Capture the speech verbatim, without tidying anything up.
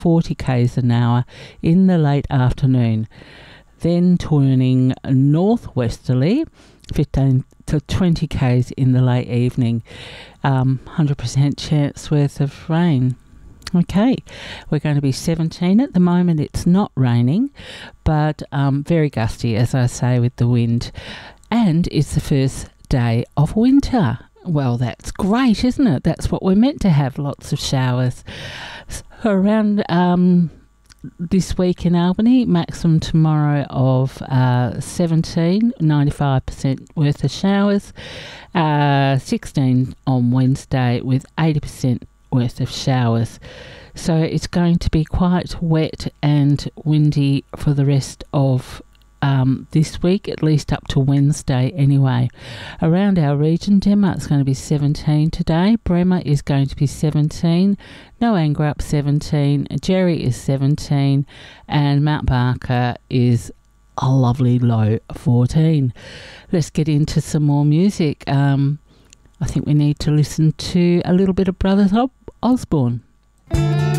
forty k's an hour in the late afternoon, then turning northwesterly, fifteen to twenty k's in the late evening. Um, one hundred percent chance worth of rain. Okay, we're going to be seventeen at the moment. It's not raining, but um, very gusty, as I say, with the wind. And it's the first day of winter. Well, that's great, isn't it? That's what we're meant to have, lots of showers. So around um, this week in Albany, maximum tomorrow of uh, seventeen, ninety-five percent worth of showers. Uh, sixteen on Wednesday with eighty percent worth of showers. So it's going to be quite wet and windy for the rest of Um, this week, at least up to Wednesday anyway. Around our region, Denmark's going to be seventeen today. Bremer is going to be seventeen. Noangrup seventeen. Jerry is seventeen. And Mount Barker is a lovely low fourteen. Let's get into some more music. Um, I think we need to listen to a little bit of Brothers Osborne.